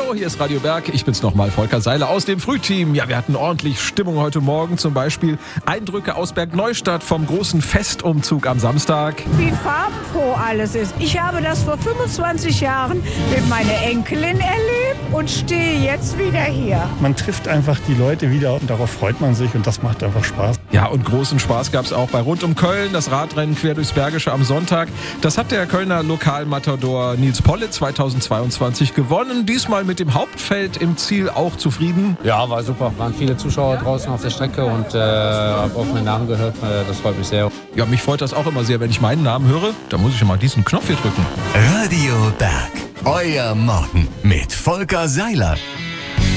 Hallo, hier ist Radio Berg. Ich bin's nochmal, Volker Seiler aus dem Frühteam. Ja, wir hatten ordentlich Stimmung heute Morgen. Zum Beispiel Eindrücke aus Bergneustadt vom großen Festumzug am Samstag. Wie farbenfroh alles ist. Ich habe das vor 25 Jahren mit meiner Enkelin erlebt und stehe jetzt wieder hier. Man trifft einfach die Leute wieder und darauf freut man sich und das macht einfach Spaß. Ja, und großen Spaß gab's auch bei Rund um Köln, das Radrennen quer durchs Bergische am Sonntag. Das hat der Kölner Lokalmatador Nils Polle 2022 gewonnen. Diesmal mit dem Hauptfeld im Ziel auch zufrieden. Ja, war super. Waren viele Zuschauer draußen auf der Strecke und habe auf meinen Namen gehört. Das freut mich sehr. Ja, mich freut das auch immer sehr, wenn ich meinen Namen höre. Da muss ich mal diesen Knopf hier drücken. Radio Berg, euer Morgen mit Volker Seiler.